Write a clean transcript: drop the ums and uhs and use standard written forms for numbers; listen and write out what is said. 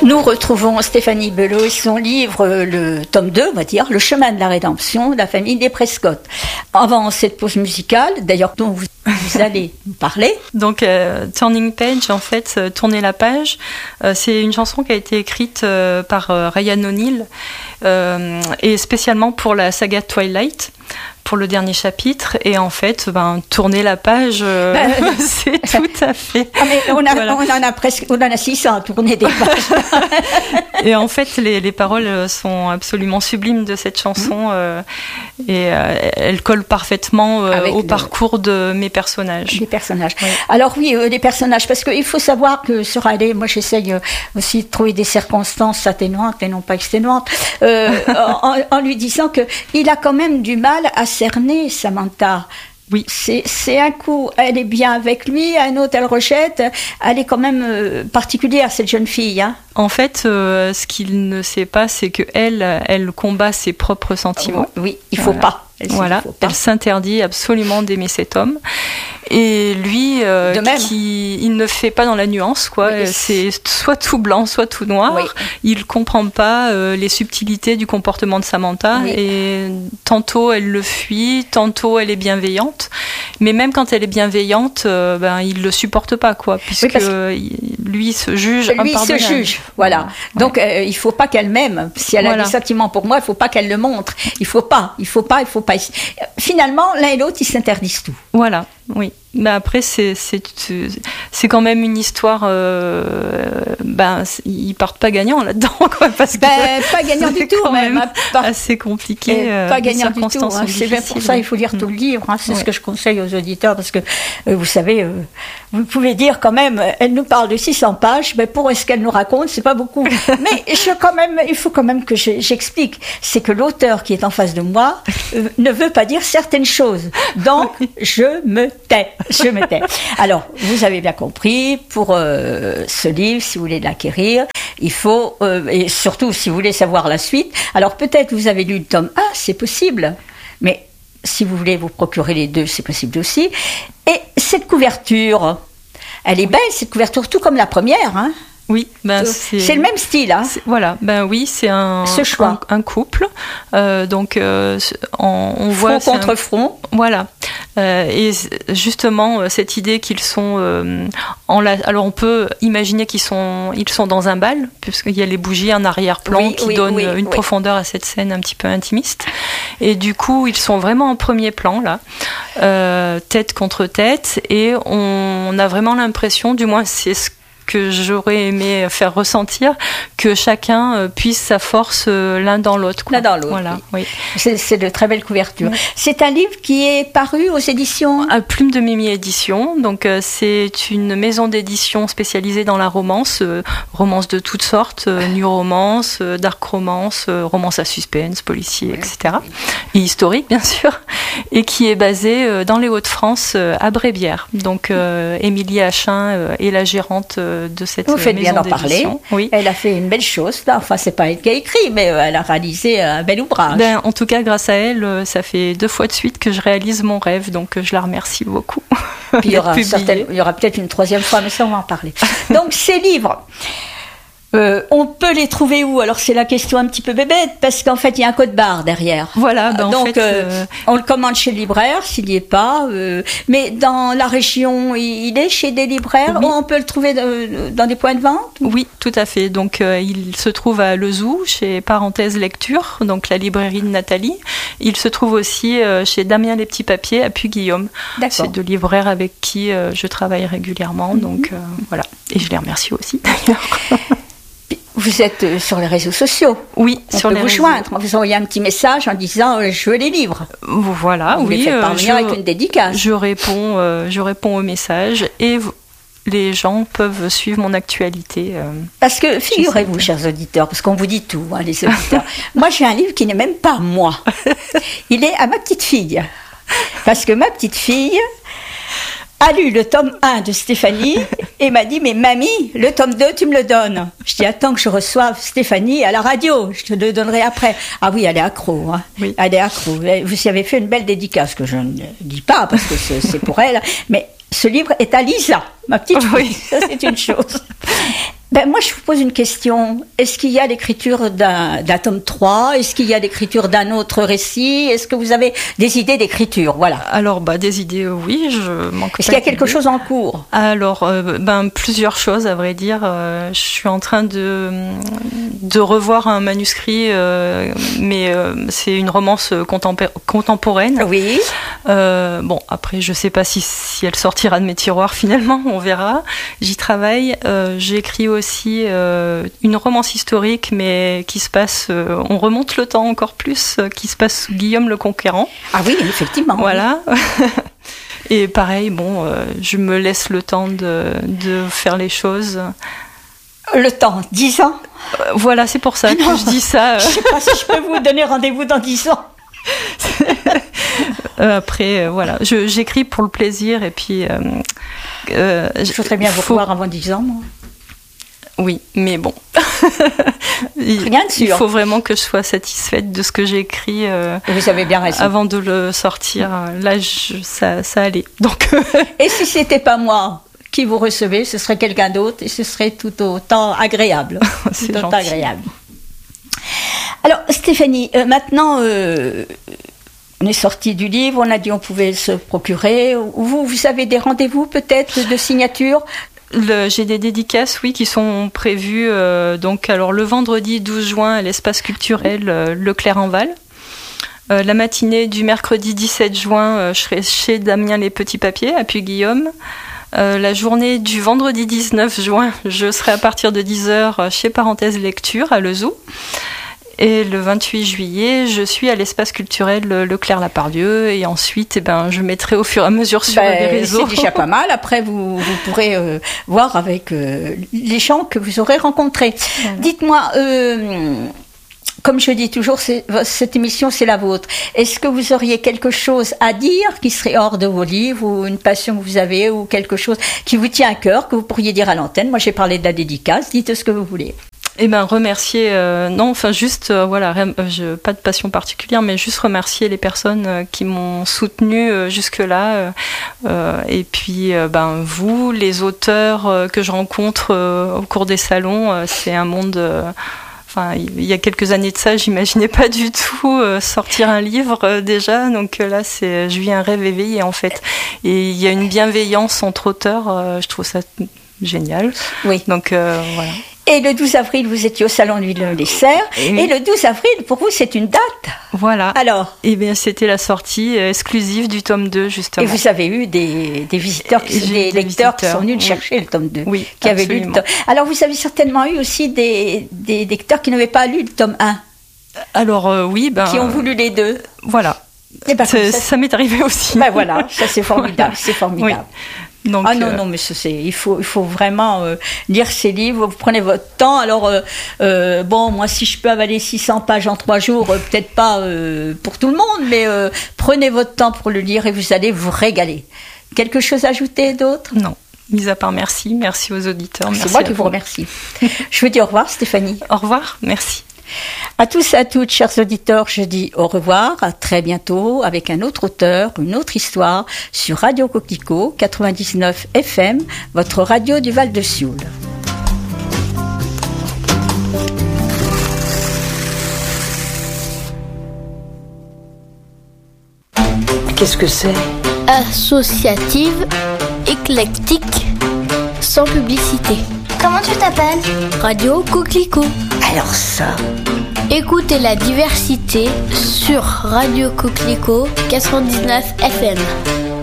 Nous retrouvons Stéphanie Belot et son livre, le tome 2, on va dire, Le chemin de la rédemption de la famille des Prescott. Avant cette pause musicale, d'ailleurs dont vous allez nous parler. Donc Turning Page, en fait, Tourner la page, c'est une chanson qui a été écrite par Ryan O'Neill et spécialement pour la saga Twilight, pour le dernier chapitre, et en fait, tourner la page, c'est tout à fait. Ah, mais on en a 600 à tourner des pages. Et en fait, les paroles sont absolument sublimes de cette chanson, et elles collent parfaitement au parcours de mes personnages. Les personnages. Oui. Alors oui, les personnages, parce qu'il faut savoir que sur Riley, moi j'essaye aussi de trouver des circonstances atténuantes et non pas exténuantes, en lui disant que il a quand même du mal à cerner Samantha. Oui. C'est un coup, elle est bien avec lui, un autre, elle rejette. Elle est quand même particulière, cette jeune fille. Hein. En fait, ce qu'il ne sait pas, c'est que elle combat ses propres sentiments. Oui, il faut pas. Elle s'interdit absolument d'aimer cet homme. Et lui, il ne fait pas dans la nuance, quoi. Oui. C'est soit tout blanc, soit tout noir. Oui. Il comprend pas les subtilités du comportement de Samantha. Oui. Et tantôt elle le fuit, tantôt elle est bienveillante. Mais même quand elle est bienveillante, il le supporte pas, quoi, puisque lui se juge impardonnable. Lui se juge, voilà. Donc il faut pas qu'elle m'aime. Si elle a des sentiments pour moi, il faut pas qu'elle le montre. Il faut pas. Finalement, l'un et l'autre, ils s'interdisent tout. Voilà. Oui, mais après c'est quand même une histoire. Ils partent pas gagnants là-dedans, quoi, parce que pas gagnants du tout, même assez compliqué. Pas gagnants du tout. Hein. C'est bien pour ça il faut lire tout le livre. Hein. C'est ce que je conseille aux auditeurs, parce que vous savez, vous pouvez dire quand même, elle nous parle de 600 pages, mais pour ce qu'elle nous raconte, c'est pas beaucoup. Mais il faut quand même que j'explique. C'est que l'auteur qui est en face de moi ne veut pas dire certaines choses. Donc je me tais. Alors, vous avez bien compris, pour ce livre, si vous voulez l'acquérir, il faut, et surtout si vous voulez savoir la suite, alors peut-être vous avez lu le tome 1, c'est possible, mais si vous voulez vous procurer les deux, c'est possible aussi. Et cette couverture, elle est belle, cette couverture, tout comme la première, hein. Oui, c'est le même style, hein. C'est un couple. Donc on voit front contre front. Voilà. Et justement cette idée qu'ils sont alors on peut imaginer ils sont dans un bal, puisqu'il y a les bougies en arrière-plan qui donnent une profondeur à cette scène un petit peu intimiste. Et du coup, ils sont vraiment en premier plan là, tête contre tête, et on a vraiment l'impression, du moins c'est ce que j'aurais aimé faire ressentir, que chacun puise sa force l'un dans l'autre. L'un dans l'autre. Voilà, oui. C'est de très belles couvertures. Oui. C'est un livre qui est paru aux éditions Plume de Mimi Édition. Donc c'est une maison d'édition spécialisée dans la romance, romance de toutes sortes, new romance, dark romance, romance à suspense, policier, etc. Et historique, bien sûr, et qui est basée dans les Hauts-de-France, à Brébières. Donc Émilie Achin est la gérante de cette maison d'édition. Vous faites bien d'en parler. Oui. Elle a fait une belle chose. Enfin, c'est pas elle qui a écrit, mais elle a réalisé un bel ouvrage. En tout cas, grâce à elle, ça fait 2 fois de suite que je réalise mon rêve, donc je la remercie beaucoup. Puis il y aura peut-être une 3e fois, mais ça, on va en parler. Donc, ces livres, on peut les trouver où? Alors c'est la question un petit peu bébête, parce qu'en fait il y a un code barre derrière. Voilà. Donc on le commande chez le libraire s'il n'y est pas. Mais dans la région, il est chez des libraires. Oui. On peut le trouver dans des points de vente. Oui, tout à fait. Donc il se trouve à Lezou, chez Parenthèse Lecture, donc la librairie de Nathalie. Il se trouve aussi chez Damien Les Petits Papiers à Puy-Guillaume. D'accord. C'est 2 libraires avec qui je travaille régulièrement. Donc voilà. Et je les remercie aussi d'ailleurs. Vous êtes sur les réseaux sociaux. Oui, sur les réseaux. On peut vous joindre, on vous envoie un petit message en disant je veux les livres. Voilà, vous les faites parvenir avec une dédicace. Je réponds au message, et les gens peuvent suivre mon actualité. Parce que figurez-vous, chers auditeurs, parce qu'on vous dit tout, hein, les auditeurs. Moi, j'ai un livre qui n'est même pas moi. Il est à ma petite fille. Parce que ma petite fille a lu le tome 1 de Stéphanie et m'a dit « Mais mamie, le tome 2, tu me le donnes ?» Je dis « Attends que je reçoive Stéphanie à la radio, je te le donnerai après. » Ah oui, elle est accro. Hein. Oui. Elle est accro. Vous y avez fait une belle dédicace que je ne dis pas parce que c'est pour elle. Mais ce livre est à Lisa, ma petite fille. Oui. Ça, c'est une chose. Moi, je vous pose une question. Est-ce qu'il y a l'écriture d'un tome 3 ? Est-ce qu'il y a l'écriture d'un autre récit ? Est-ce que vous avez des idées d'écriture ? Voilà. Alors, des idées, oui, je manque pas. Est-ce qu'il y a quelque chose en cours ? Alors, plusieurs choses, à vrai dire. Je suis en train de revoir un manuscrit, mais c'est une romance contemporaine. Oui. Après, je sais pas si elle sortira de mes tiroirs finalement, on verra. J'y travaille. J'ai écrit aussi une romance historique, mais qui se passe, on remonte le temps encore plus, qui se passe sous Guillaume le Conquérant. Ah oui, effectivement. Voilà. Et pareil, je me laisse le temps de faire les choses. Le temps, 10 ans. Voilà, c'est pour ça que je dis ça. Je sais pas si je peux vous donner rendez-vous dans 10 ans. Après, voilà, j'écris pour le plaisir et puis. Je voudrais bien vous voir avant 10 ans, moi. Oui, mais bon. Rien de sûr. Il faut vraiment que je sois satisfaite de ce que j'ai écrit. Vous avez bien raison. Avant de le sortir, là, ça allait. Donc. Et si c'était pas moi qui vous recevez, ce serait quelqu'un d'autre et ce serait tout autant agréable. C'est tout gentil. Autant agréable. Alors, Stéphanie, maintenant. On est sorti du livre, on a dit on pouvait se procurer. Vous avez des rendez-vous peut-être de signature ? J'ai des dédicaces, oui, qui sont prévues. Alors le vendredi 12 juin à l'espace culturel Leclerc-en-Val. La matinée du mercredi 17 juin, je serai chez Damien Les Petits Papiers à Puy-Guillaume. La journée du vendredi 19 juin, je serai à partir de 10h chez Parenthèse Lecture à Lezou. Et le 28 juillet, je suis à l'espace culturel Leclerc-Lapardieu et ensuite, je mettrai au fur et à mesure sur les réseaux. C'est déjà pas mal. Après, vous pourrez voir avec les gens que vous aurez rencontrés. Voilà. Dites-moi, comme je dis toujours, cette émission, c'est la vôtre. Est-ce que vous auriez quelque chose à dire qui serait hors de vos livres ou une passion que vous avez ou quelque chose qui vous tient à cœur que vous pourriez dire à l'antenne ? Moi, j'ai parlé de la dédicace. Dites ce que vous voulez. Remercier, pas de passion particulière, mais juste remercier les personnes qui m'ont soutenue jusque-là. Et puis, vous, les auteurs que je rencontre au cours des salons, c'est un monde... il y a quelques années de ça, j'imaginais pas du tout sortir un livre déjà. Donc là, je vis un rêve éveillé en fait. Et il y a une bienveillance entre auteurs. Je trouve ça génial. Oui. Donc voilà. Et le 12 avril, vous étiez au Salon de les Serres. Et le 12 avril, pour vous, c'est une date. Voilà. Alors ? C'était la sortie exclusive du tome 2, justement. Et vous avez eu des visiteurs, des lecteurs qui sont venus chercher le tome 2. Oui, qui avaient lu le tome. Alors, vous avez certainement eu aussi des lecteurs qui n'avaient pas lu le tome 1. Alors, oui. Qui ont voulu les deux. Voilà. Ça m'est arrivé aussi. Voilà, ça c'est formidable. Oui. C'est formidable. Oui. Donc, non, mais il faut vraiment lire ces livres. Vous prenez votre temps. Alors, moi, si je peux avaler 600 pages en 3 jours, peut-être pas pour tout le monde, mais prenez votre temps pour le lire et vous allez vous régaler. Quelque chose à ajouter d'autre ? Non. Mis à part merci aux auditeurs. C'est moi qui vous remercie. Je vous dis au revoir, Stéphanie. Au revoir, merci. À tous et à toutes, chers auditeurs, je dis au revoir, à très bientôt avec un autre auteur, une autre histoire sur Radio Coquelicot 99 FM, votre radio du Val de Sioule. Qu'est-ce que c'est ? Associative, éclectique, sans publicité. Comment tu t'appelles ? Radio Coquelicot. Alors ça. Écoutez la diversité sur Radio Coquelicot 99 FM.